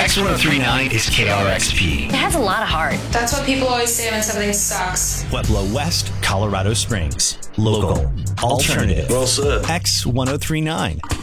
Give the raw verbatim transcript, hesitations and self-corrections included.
X one oh three point nine is K R X P. It has a lot of heart. That's what people always say when something sucks. Pueblo West, Colorado Springs. Local. Alternative. Well said. X one oh three point nine.